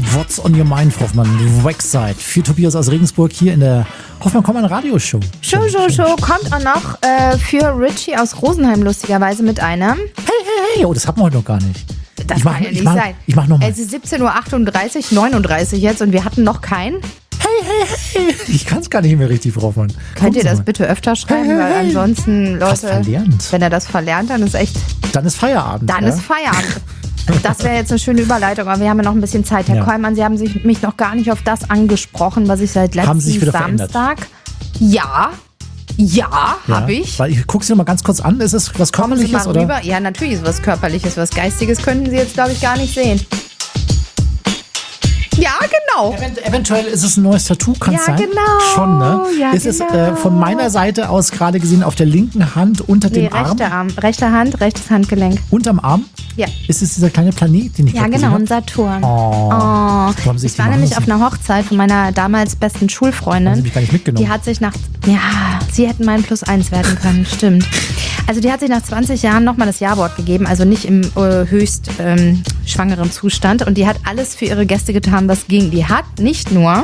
What's on your mind, Frau Hoffmann? Wexside für Tobias aus Regensburg hier in der Hoffmann-Radioshow. Show. Kommt auch noch für Richie aus Rosenheim lustigerweise mit einem. Hey, oh, das hatten wir heute noch gar nicht. Das kann ja nicht sein. Ich mach nochmal. Es ist 17:38 Uhr, 39 jetzt und wir hatten noch keinen. Hey. Ich kann es gar nicht mehr richtig, Frau Hoffmann. Könnt ihr das bitte öfter schreiben, weil ansonsten, Leute, wenn er das verlernt, dann ist echt... Dann ist Feierabend. Ist Feierabend. Das wäre jetzt eine schöne Überleitung, aber wir haben ja noch ein bisschen Zeit. Herr Kollmann, Sie haben mich noch gar nicht auf das angesprochen, was ich seit letzten Samstag... Ja, habe ich. Weil ich gucke Sie noch mal ganz kurz an. Ist es was Körperliches? Kommen Sie mal rüber? Ja, natürlich ist es was Körperliches. Was Geistiges könnten Sie jetzt, glaube ich, gar nicht sehen. Ja, genau. Eventuell ist es ein neues Tattoo, kann es sein? Ja, genau. Schon, ne? Ja, ist es von meiner Seite aus gerade gesehen auf der linken Hand unter dem Arm? Rechte Hand, rechtes Handgelenk. Unterm Arm? Ja. Ist es dieser kleine Planet, den ich gerade gesehen habe? Und Saturn. Oh. Ich war nämlich auf einer Hochzeit von meiner damals besten Schulfreundin. Haben Sie mich gar nicht mitgenommen? Die hat sich Sie hätten mein +1 werden können, stimmt. Also die hat sich nach 20 Jahren nochmal das Ja-Wort gegeben, also nicht im höchst schwangeren Zustand. Und die hat alles für ihre Gäste getan, was ging. Die hat nicht nur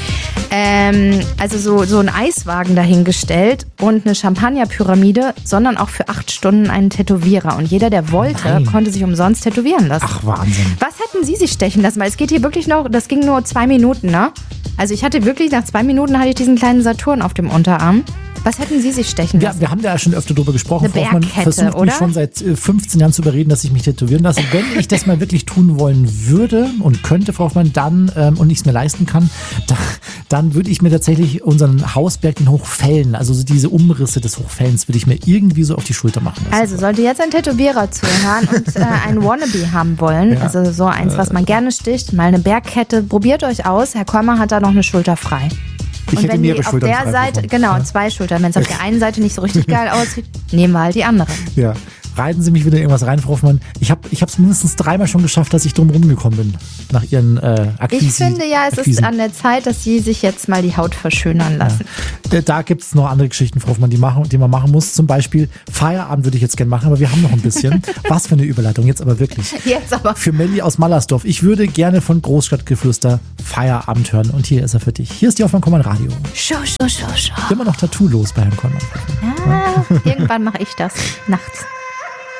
so einen Eiswagen dahingestellt und eine Champagnerpyramide, sondern auch für 8 Stunden einen Tätowierer. Und jeder, der wollte, konnte sich umsonst tätowieren lassen. Ach, Wahnsinn. Was hätten Sie sich stechen lassen? Weil es geht hier wirklich noch, das ging nur 2 Minuten, ne? Also ich hatte wirklich, nach 2 Minuten hatte ich diesen kleinen Saturn auf dem Unterarm. Was hätten Sie sich stechen lassen? Wir haben da ja schon öfter drüber gesprochen. Eine Bergkette, Frau Hoffmann versucht mich schon seit 15 Jahren zu überreden, dass ich mich tätowieren lasse. Wenn ich das mal wirklich tun wollen würde und könnte, Frau Hoffmann, dann, und ich es mir leisten kann, dann würde ich mir tatsächlich unseren Hausberg, den Hochfällen, also so diese Umrisse des Hochfällens, würde ich mir irgendwie so auf die Schulter machen lassen. Also sollte jetzt ein Tätowierer zuhören und ein Wannabe haben wollen, also so eins, was man gerne sticht, mal eine Bergkette, probiert euch aus. Herr Kollmann hat da noch eine Schulter frei. Ich hätte mehrere Schultern frei. Auf der Seite, genau, 2 Schultern. Wenn es auf der einen Seite nicht so richtig geil aussieht, nehmen wir halt die andere. Ja. Reiten Sie mich wieder irgendwas rein, Frau Hoffmann. Ich habe es mindestens 3-mal schon geschafft, dass ich drum rumgekommen bin. Nach Ihren Akquisen. Ich finde es ist an der Zeit, dass Sie sich jetzt mal die Haut verschönern lassen. Ja. Da gibt es noch andere Geschichten, Frau Hoffmann, die man machen muss. Zum Beispiel Feierabend würde ich jetzt gerne machen, aber wir haben noch ein bisschen. Was für eine Überleitung, jetzt aber wirklich. Für Melli aus Mallersdorf. Ich würde gerne von Großstadtgeflüster Feierabend hören und hier ist er für dich. Hier ist die Hoffmann Radio. Show. Immer noch tattoolos bei Herrn Kollmann. Ja, irgendwann mache ich das nachts.